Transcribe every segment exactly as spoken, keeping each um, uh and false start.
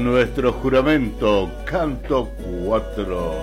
Nuestro juramento, canto cuatro.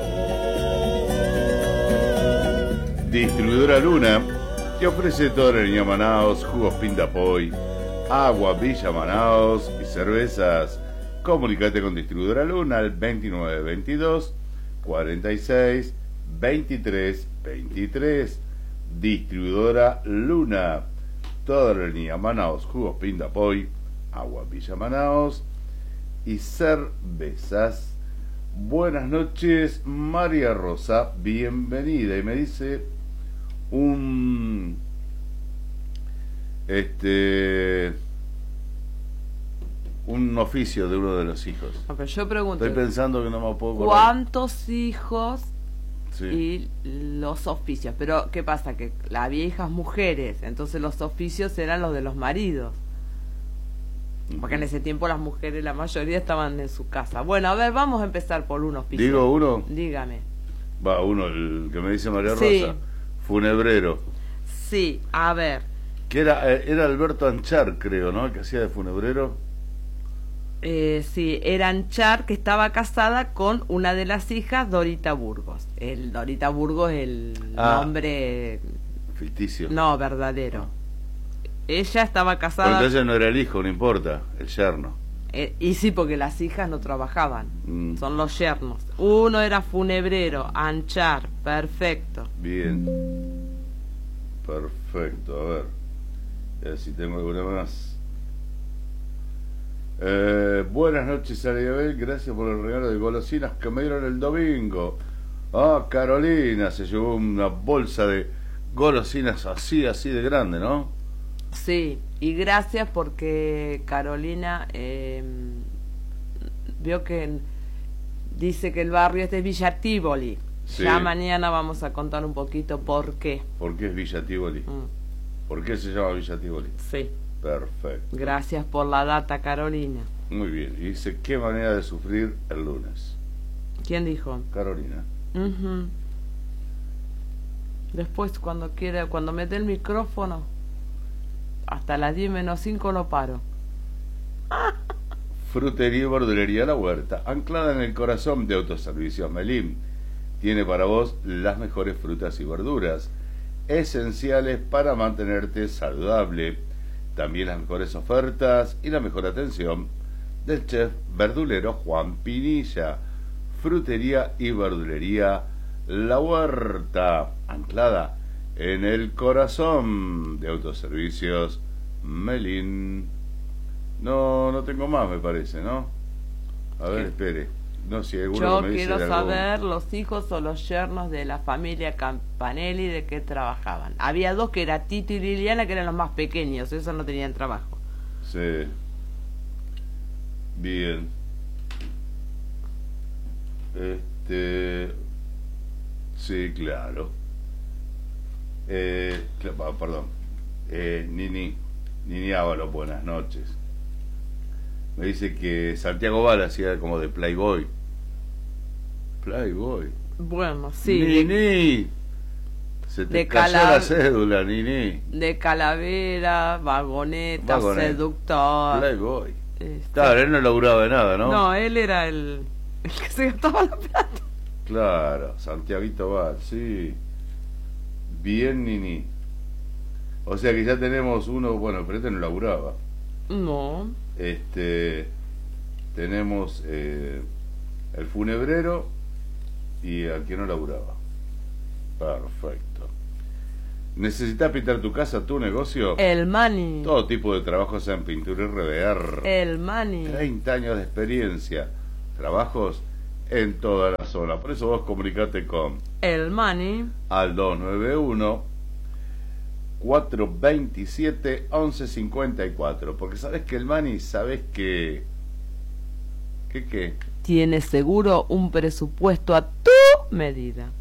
Distribuidora Luna te ofrece toda la línea Manaos, jugos Pindapoy, agua Villa Manaos y cervezas. Comunicate con Distribuidora Luna al veintinueve veintidós cuarenta y seis veintitrés veintitrés. Distribuidora Luna, toda la línea Manaos, jugos Pindapoy, agua Villa Manaos y cervezas. Buenas noches, María Rosa, bienvenida. Y me dice un este un oficio de uno de los hijos. No, pero yo pregunto, estoy pensando que no me puedo acordar. ¿Cuántos hijos? Sí. Y los oficios? Pero ¿qué pasa? Que había hijas mujeres, entonces los oficios eran los de los maridos, porque en ese tiempo las mujeres, la mayoría, estaban en su casa. Bueno, a ver, vamos a empezar por un oficio. ¿Digo uno? Dígame. Va, uno, el que me dice María Rosa. Sí. Funebrero. Sí, a ver. Que era, era Alberto Anchar, creo, ¿no? El que hacía de funebrero. Eh, sí, era Anchar, que estaba casada con una de las hijas, Dorita Burgos. El Dorita Burgos, el ah, nombre... ficticio. No, verdadero. No. Ella estaba casada... Pero entonces no era el hijo, no importa, el yerno. Eh, y sí, porque las hijas no trabajaban, mm. son los yernos. Uno era funebrero, Anchar, perfecto. Bien, perfecto, a ver, a ver si tengo alguna más. Eh, buenas noches, Ariabel, gracias por el regalo de golosinas que me dieron el domingo. Ah, Carolina se llevó una bolsa de golosinas así, así de grande, ¿no? Sí, y gracias porque Carolina eh, vio que dice que el barrio es de Villa Tívoli. Sí. Ya mañana vamos a contar un poquito por qué. ¿Por qué es Villa Tívoli? Mm. ¿Por qué se llama Villa Tívoli? Sí. Perfecto. Gracias por la data, Carolina. Muy bien. Y dice, ¿qué manera de sufrir el lunes? ¿Quién dijo? Carolina. Uh-huh. Después, cuando quiera, cuando me dé el micrófono, hasta las diez menos cinco lo paro. Frutería y verdulería La Huerta, anclada en el corazón de Autoservicios Melín. Tiene para vos las mejores frutas y verduras, esenciales para mantenerte saludable. También las mejores ofertas y la mejor atención del chef verdulero Juan Pinilla. Frutería y verdulería La Huerta, anclada en el corazón de Autoservicios Melín. No, no tengo más, me parece, ¿no? A ver, espere. No, si alguno Yo me dice quiero saber algo... los hijos o los yernos de la familia Campanelli, de qué trabajaban. Había dos que era Tito y Liliana, que eran los más pequeños, esos no tenían trabajo. Sí. Bien. Este... Sí, claro. Eh, perdón. Eh, Nini. Nini Ávalo, buenas noches. Me dice que Santiago Val hacía como de Playboy. Playboy. Bueno, sí. Nini. Se te de cayó cala... la cédula, Nini. De calavera, vagoneta, Vagoneta. Seductor. Playboy. Este... Claro, él no laburaba de nada, ¿no? No, él era el, el que se gastaba la plata. Claro, Santiaguito Val, sí. Bien, Nini. O sea que ya tenemos uno, bueno, pero este no laburaba. No. Este, tenemos eh, el funebrero y al que no laburaba. Perfecto. ¿Necesitas pintar tu casa, tu negocio? El Mani. Todo tipo de trabajos en pintura y revear. El Mani. treinta años de experiencia. Trabajos en toda la zona. Por eso vos comunicate con El Mani al dos nueve uno, cuatro veintisiete, once cincuenta y cuatro. Porque sabes que el Mani, sabes que... ¿Qué qué? Tiene seguro un presupuesto a tu medida.